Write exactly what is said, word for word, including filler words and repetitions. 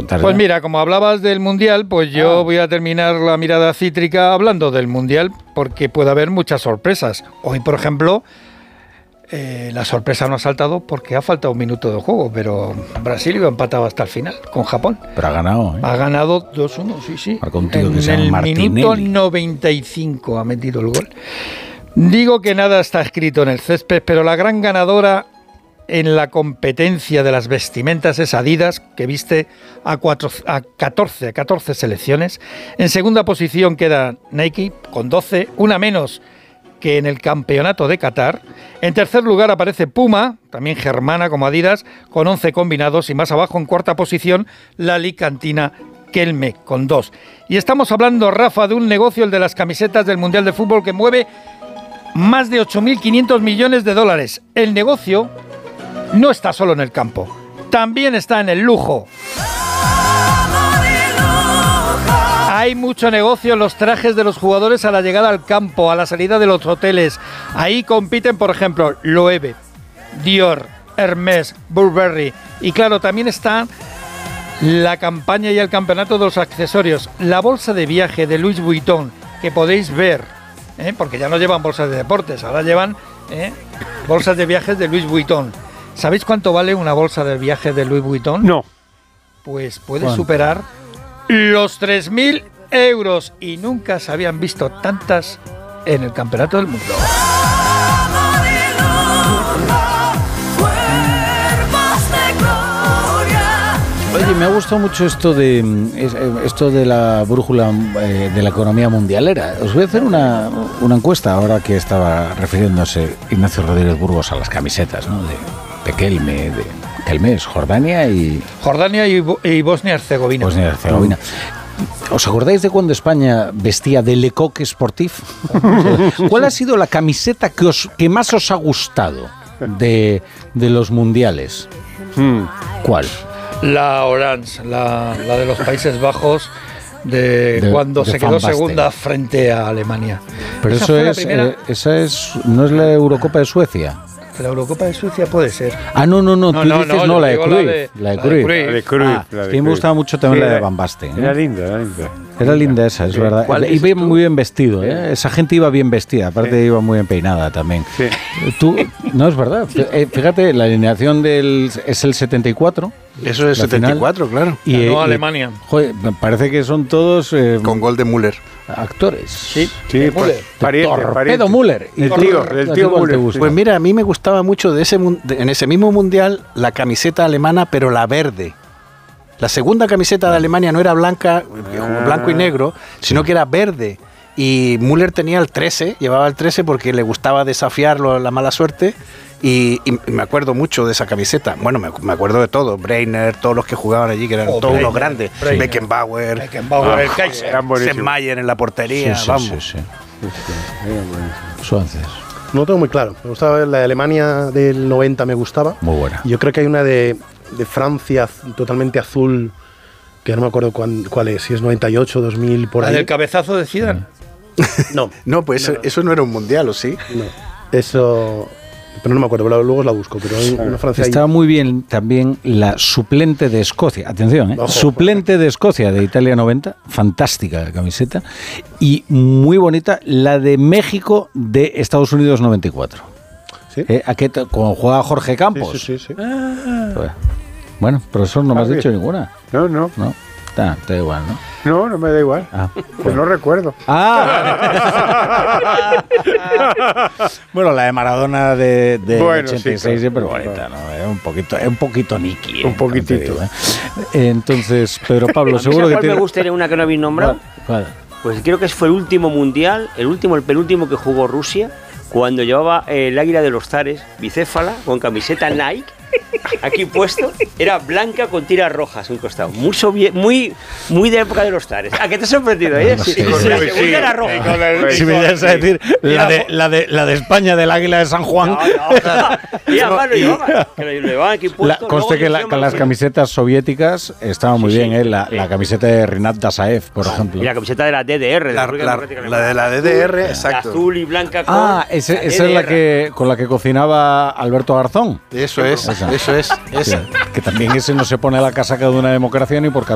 contar. Pues mira, como hablabas del Mundial, pues yo ah. voy a terminar la mirada cítrica hablando del Mundial, porque puede haber muchas sorpresas. Hoy, por ejemplo, eh, la sorpresa no ha saltado porque ha faltado un minuto de juego, pero Brasil iba empatado hasta el final con Japón. Pero ha ganado, ¿eh? Ha ganado dos uno, sí, sí. En que el minuto noventa y cinco ha metido el gol. Digo que nada está escrito en el césped, pero la gran ganadora en la competencia de las vestimentas es Adidas, que viste a, cuatro, a catorce, catorce selecciones. En segunda posición queda Nike, con doce, una menos que en el campeonato de Qatar. En tercer lugar aparece Puma, también germana como Adidas, con once combinados. Y más abajo, en cuarta posición, la alicantina Kelme, con dos. Y estamos hablando, Rafa, de un negocio, el de las camisetas del Mundial de Fútbol, que mueve más de ocho mil quinientos millones de dólares. El negocio no está solo en el campo, también está en el lujo. Hay mucho negocio en los trajes de los jugadores a la llegada al campo, a la salida de los hoteles. Ahí compiten, por ejemplo, Loewe, Dior, Hermès, Burberry. Y claro, también está la campaña y el campeonato de los accesorios. La bolsa de viaje de Louis Vuitton, que podéis ver, ¿eh? porque ya no llevan bolsas de deportes, ahora llevan ¿eh? bolsas de viajes de Louis Vuitton. ¿Sabéis cuánto vale una bolsa de viaje de Louis Vuitton? No. Pues puede superar los tres mil euros y nunca se habían visto tantas en el Campeonato del Mundo. Oye, me ha gustado mucho esto de esto de la brújula eh, de la economía mundialera. Os voy a hacer una, una encuesta ahora que estaba refiriéndose Ignacio Rodríguez Burgos a las camisetas, ¿no? De, de Kelme, de Kelme, Jordania y... Jordania y, y Bosnia-Herzegovina. Bosnia-Herzegovina. ¿Os acordáis de cuando España vestía de Le Coq Sportif? ¿Cuál ha sido la camiseta que, os, que más os ha gustado de, de los mundiales? Hmm. ¿Cuál? La Orange, la, la de los Países Bajos, de, de cuando de se quedó Basten. segunda frente a Alemania. Pero esa eso es, eh, esa es, ¿no es la Eurocopa de Suecia? La Eurocopa de Suecia puede ser. Ah, no, no, no, no tú no, dices no, no, la de Cruyff. La de Cruyff. La de Cruyff. Ah, es que me gustaba mucho también sí, la de Van Basten. ¿eh? Era linda, era linda. Era linda esa, es sí. verdad. Y bien, muy bien vestido, ¿eh? Esa gente iba bien vestida, aparte sí. iba muy bien peinada también. Sí. Tú, no, es verdad. Fíjate, la alineación del es el setenta y cuatro. Eso es setenta y cuatro, final. claro. Y, no, Alemania. Joder, me parece que son todos... Eh, con gol de Müller. Actores. Sí, sí de Müller. Pariente, Torpedo Müller. El tío, el tío Müller. Pues mira, a mí me gustaba mucho de ese de, en ese mismo mundial la camiseta alemana, pero la verde. La segunda camiseta de Alemania no era blanca, ah. blanco y negro, sino que era verde. Y Müller tenía el trece, llevaba el trece porque le gustaba desafiar la mala suerte. Y, y me acuerdo mucho de esa camiseta. Bueno, me, me acuerdo de todo. Breiner, todos los que jugaban allí, que eran oh, todos Breiner, unos grandes. Breiner, Beckenbauer, Beckenbauer ah, el Kaiser, Sennmayer en la portería. Sí, sí, vamos. Sí, sí. Sí, sí. Suárez. No lo tengo muy claro. Me gustaba la de Alemania del noventa, me gustaba. Muy buena. Yo creo que hay una de, de Francia totalmente azul, que no me acuerdo cuál, cuál es, si es noventa y ocho, dos mil, por ahí. ¿La del cabezazo de Zidane? No. No, pues no, eso, eso no era un mundial, ¿o sí? No. Eso... Pero no me acuerdo, luego la busco. Pero hay una Francia Estaba ahí. muy bien también la suplente de Escocia. Atención, ¿eh? Ojo, suplente de Escocia de Italia noventa. Fantástica la camiseta. Y muy bonita la de México de Estados Unidos noventa y cuatro. ¿Sí? ¿Eh? Aquí, como juega Jorge Campos. Sí, sí, sí. sí. Ah. Bueno, profesor, no me has dicho ninguna. No, no. No. Da, te da igual, ¿no? No, no me da igual. Ah, pues no recuerdo. Ah. Bueno, la de Maradona de, de bueno, ochenta y seis sí, pero bonita, ¿no? Es un poquito, es un poquito Nicky. Un poquitito. Digo, ¿eh? Entonces, Pedro Pablo, seguro que tiene... me gustaría una que no habéis nombrado? ¿Cuál? Pues creo que fue el último mundial, el último, el penúltimo que jugó Rusia, cuando llevaba el águila de los zares, bicéfala, con camiseta Nike, aquí puesto, era blanca con tiras rojas un costado, muy soviet, muy muy de la época de los zares. ¿A qué te has sorprendido? ¿Eh? No, Sí, sí, la sí, segunda sí, era sí, roja. Sí, si me ibas a decir la de, la, de, la de España del águila de San Juan. No, no. Y además lo llevaba, que lo llevaban aquí puesto. La, conste que, la, que las camisetas soviéticas estaban muy sí, bien, sí, ¿eh? La, sí. la camiseta de Rinat Dasaev, por ejemplo. Y la camiseta de la D D R. La, de la, la de la D D R, azul, exacto. Azul y blanca con Ah, ese, esa es la que con la que cocinaba Alberto Garzón. Eso es, esa. eso es. Sí, que también ese no se pone la casaca de una democracia ni por